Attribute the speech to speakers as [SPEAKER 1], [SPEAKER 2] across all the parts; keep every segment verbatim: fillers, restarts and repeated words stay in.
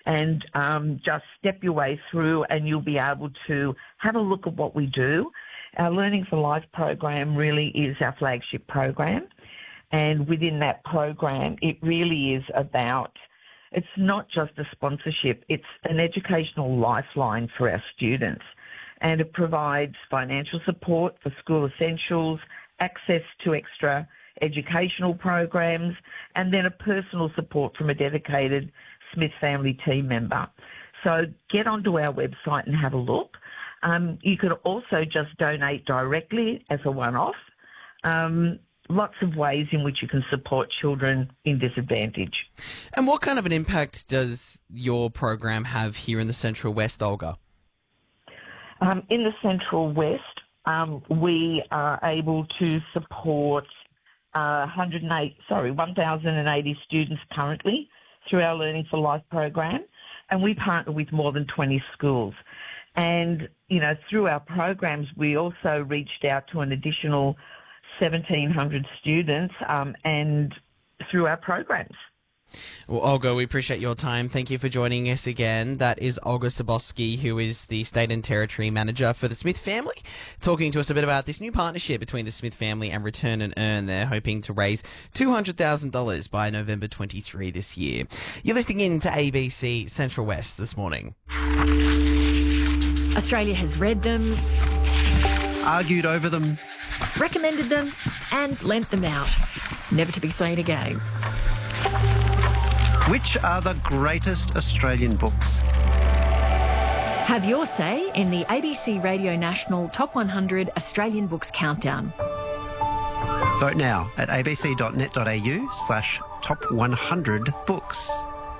[SPEAKER 1] and um, just step your way through, and you'll be able to have a look at what we do. Our Learning for Life program really is our flagship program, and within that program, it really is about, it's not just a sponsorship, it's an educational lifeline for our students, and it provides financial support for school essentials, access to extra educational programs, and then a personal support from a dedicated Smith Family team member. So get onto our website and have a look. Um, you can also just donate directly as a one-off. Um, lots of ways in which you can support children in disadvantage.
[SPEAKER 2] And what kind of an impact does your program have here in the Central West, Olga?
[SPEAKER 1] Um, in the Central West, um, we are able to support uh, one hundred eight, sorry, one thousand eighty students currently through our Learning for Life program, and we partner with more than twenty schools. And, you know, through our programs, we also reached out to an additional seventeen hundred students um, and through our programs.
[SPEAKER 2] Well, Olga, we appreciate your time. Thank you for joining us again. That is Olga Saboski, who is the State and Territory Manager for the Smith Family, talking to us a bit about this new partnership between the Smith Family and Return and Earn. They're hoping to raise two hundred thousand dollars by November twenty-third this year. You're listening in to A B C Central West this morning.
[SPEAKER 3] Australia has read them,
[SPEAKER 4] argued over them,
[SPEAKER 3] recommended them, and lent them out, never to be seen again.
[SPEAKER 4] Which are the greatest Australian books?
[SPEAKER 3] Have your say in the A B C Radio National Top one hundred Australian Books Countdown.
[SPEAKER 4] Vote now at abc.net.au slash top 100 books.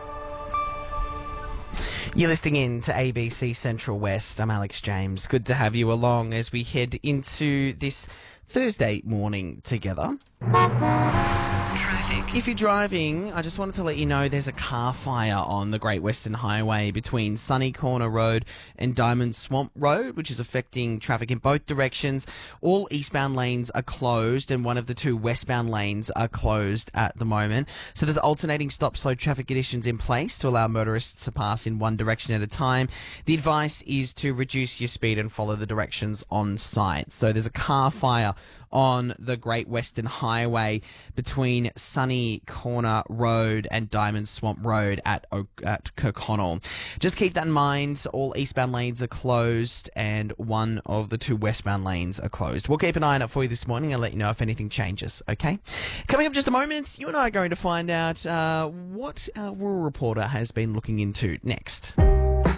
[SPEAKER 2] You're listening in to A B C Central West. I'm Alex James. Good to have you along as we head into this Thursday morning together. Traffic. If you're driving, I just wanted to let you know there's a car fire on the Great Western Highway between Sunny Corner Road and Diamond Swamp Road, which is affecting traffic in both directions. All eastbound lanes are closed and one of the two westbound lanes are closed at the moment. So there's alternating stop-slow traffic conditions in place to allow motorists to pass in one direction at a time. The advice is to reduce your speed and follow the directions on site. So there's a car fire on the Great Western Highway between Sunny Corner Road and Diamond Swamp Road at, o- at Kirkconnell. Just keep that in mind. All eastbound lanes are closed and one of the two westbound lanes are closed. We'll keep an eye on it for you this morning and let you know if anything changes, okay? Coming up in just a moment, you and I are going to find out uh, what our rural reporter has been looking into next.